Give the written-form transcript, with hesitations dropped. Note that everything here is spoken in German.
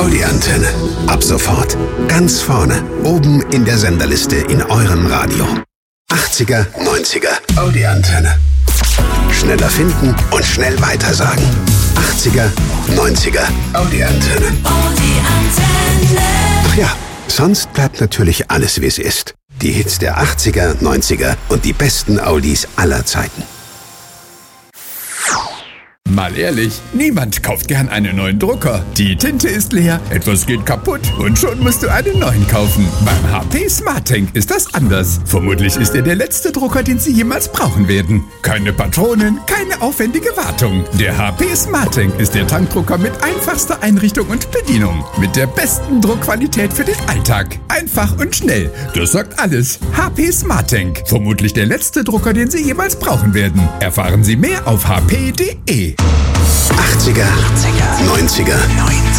Audi-Antenne. Ab sofort ganz vorne, oben in der Senderliste in eurem Radio. 80er, 90er, Audi-Antenne. Schneller finden und schnell weitersagen. 80er, 90er, Audi-Antenne. Ach ja, sonst bleibt natürlich alles, wie es ist. Die Hits der 80er, 90er und die besten Audis aller Zeiten. Mal ehrlich, niemand kauft gern einen neuen Drucker. Die Tinte ist leer, etwas geht kaputt und schon musst du einen neuen kaufen. Beim HP SmartTank ist das anders. Vermutlich ist er der letzte Drucker, den Sie jemals brauchen werden. Keine Patronen, keine aufwendige Wartung. Der HP SmartTank ist der Tankdrucker mit einfachster Einrichtung und Bedienung. Mit der besten Druckqualität für den Alltag. Einfach und schnell. Das sagt alles. HP SmartTank. Vermutlich der letzte Drucker, den Sie jemals brauchen werden. Erfahren Sie mehr auf hp.de. 80er, 90er,